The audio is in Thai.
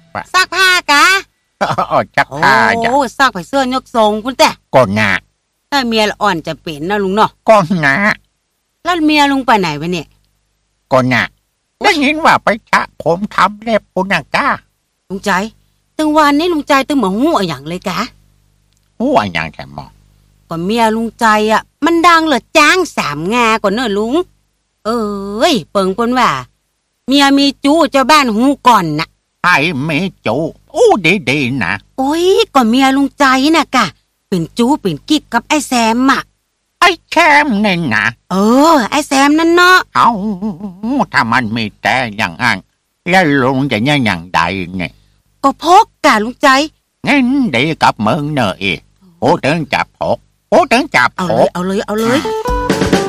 ซักผ้ากะจักผ้าจ้ะซักไปเสื้อยกทรงคุณแต่ก็งะถ้าเมียละอ่อนจะเป็นนะลุงเนาะก็งะแล้วเมียลุงไปไหนวะเนี่ยก็งะได้ยินว่าไปชะผมทำเล็บปุณกะลุงใจตึงวันนี้ลุงใจตึงมาหู้อย่างเลยกะหู้อย่างแค่หมอก็เมียลุงใจอ่ะมันดังเหลือจ้าง3 งาก่อนเนอะลุงเอ้ยเปิงปนว่าเมียมีจู้เจ้าบ้านหูก่อนน่ะไอ้มีจู้ดีๆนะโอ้ยก็เมียลุงใจน่ะกะเป็นจู้เป็นกิ๊กกับไอ้แซมอ่ะไอ้แซมนี่นะไอ้แซมนั่นเนาะถ้ามันมีแต่อย่างนั้นแล้วลุงจะอย่างใดเนี่ยก็พกกะลุงใจงั้นดีกับมึงเนอะอีโอ้ถึงจับพกเอาเลย